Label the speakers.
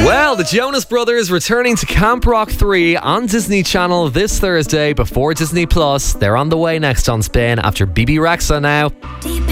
Speaker 1: Well, the Jonas Brothers returning to Camp Rock 3 on Disney Channel this Thursday before Disney Plus. They're on the way next on Spin after BB Rexa now.